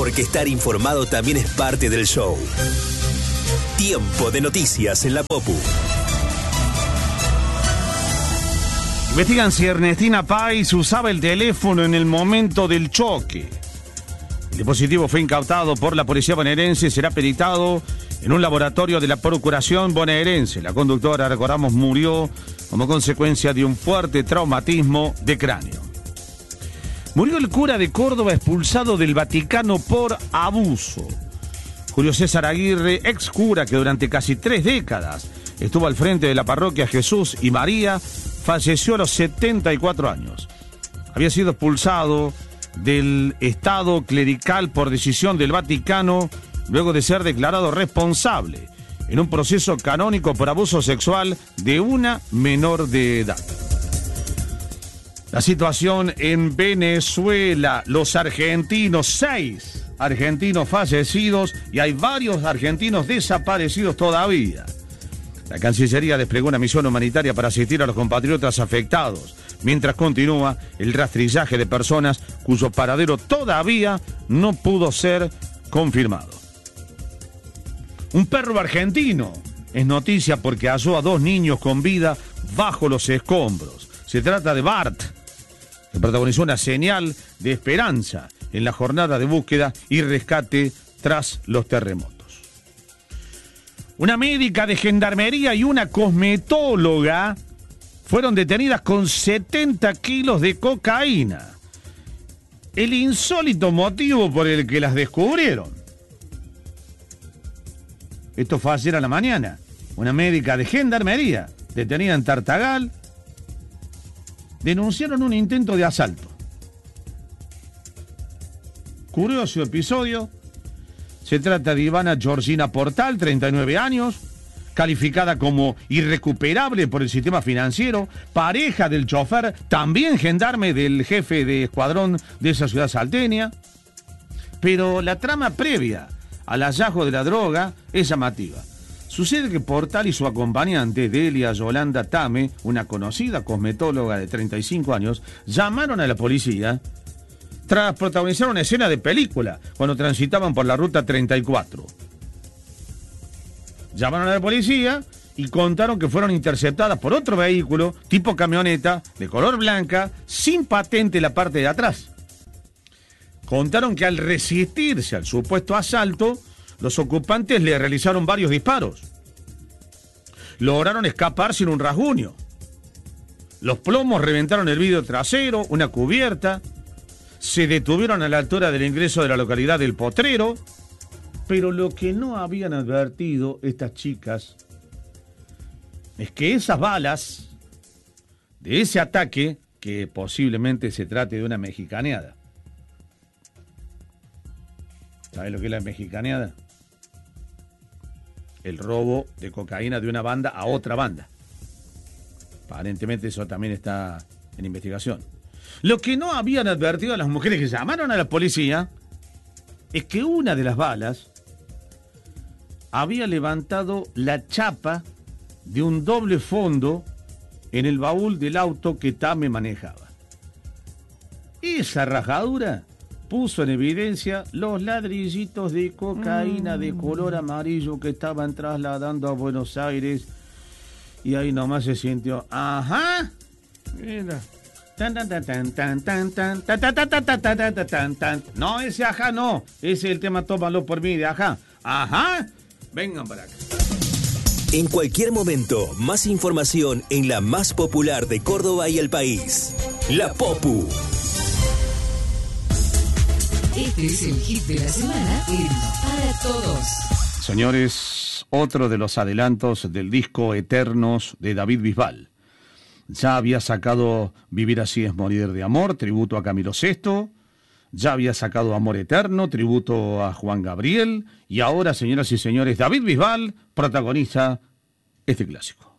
porque estar informado también es parte del show. Tiempo de noticias en la Popu. Investigan si Ernestina Pais usaba el teléfono en el momento del choque. El dispositivo fue incautado por la policía bonaerense y será peritado en un laboratorio de la Procuración bonaerense. La conductora, recordamos, murió como consecuencia de un fuerte traumatismo de cráneo. Murió el cura de Córdoba expulsado del Vaticano por abuso. Julio César Aguirre, ex cura que durante casi 3 décadas estuvo al frente de la parroquia Jesús y María, falleció a los 74 años. Había sido expulsado del Estado clerical por decisión del Vaticano luego de ser declarado responsable en un proceso canónico por abuso sexual de una menor de edad. La situación en Venezuela, los argentinos, 6 argentinos fallecidos y hay varios argentinos desaparecidos todavía. La Cancillería desplegó una misión humanitaria para asistir a los compatriotas afectados, mientras continúa el rastrillaje de personas cuyo paradero todavía no pudo ser confirmado. Un perro argentino es noticia porque halló a 2 niños con vida bajo los escombros. Se trata de Bart, que protagonizó una señal de esperanza en la jornada de búsqueda y rescate tras los terremotos. Una médica de gendarmería y una cosmetóloga fueron detenidas con 70 kilos de cocaína. El insólito motivo por el que las descubrieron. Esto fue ayer a la mañana. Una médica de gendarmería detenida en Tartagal denunciaron un intento de asalto. Curioso episodio. Se trata de Ivana Georgina Portal, 39 años, calificada como irrecuperable por el sistema financiero, pareja del chofer, también gendarme del jefe de escuadrón de esa ciudad salteña. Pero la trama previa al hallazgo de la droga es llamativa. Sucede que Portal y su acompañante, Delia Yolanda Tame, una conocida cosmetóloga de 35 años, llamaron a la policía tras protagonizar una escena de película cuando transitaban por la ruta 34. Llamaron a la policía y contaron que fueron interceptadas por otro vehículo tipo camioneta de color blanca sin patente en la parte de atrás. Contaron que al resistirse al supuesto asalto, los ocupantes le realizaron varios disparos. Lograron escapar sin un rasguño. Los plomos reventaron el vidrio trasero, una cubierta. Se detuvieron a la altura del ingreso de la localidad del Potrero, pero lo que no habían advertido estas chicas es que esas balas de ese ataque, que posiblemente se trate de una mexicaneada. ¿Sabes lo que es la mexicaneada? El robo de cocaína de una banda a otra banda. Aparentemente eso también está en investigación. Lo que no habían advertido a las mujeres que llamaron a la policía es que una de las balas había levantado la chapa de un doble fondo en el baúl del auto que Tame manejaba. Esa rajadura puso en evidencia los ladrillitos de cocaína de color amarillo que estaban trasladando a Buenos Aires y ahí nomás se sintió, ajá, mira. No, ese ajá no. Ese es el tema Tómalo por mí de ajá. Ajá. Vengan para acá. En cualquier momento, más información en la más popular de Córdoba y el país. La Popu. Este es el hit de la semana en Para Todos. Señores, otro de los adelantos del disco Eternos de David Bisbal. Ya había sacado Vivir así es morir de amor, tributo a Camilo VI. Ya había sacado Amor Eterno, tributo a Juan Gabriel. Y ahora, señoras y señores, David Bisbal protagoniza este clásico.